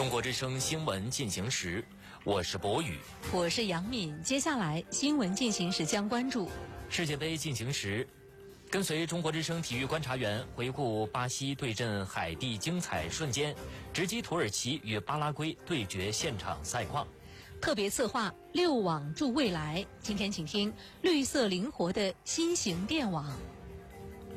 中国之声新闻进行时，我是博宇， 我是杨敏。接下来新闻进行时将关注世界杯进行时，跟随中国之声体育观察员回顾巴西对阵海地精彩瞬间，直击土耳其与巴拉圭对决现场赛况。 特别策划6网助未来，今天请听绿色灵活的新型电网。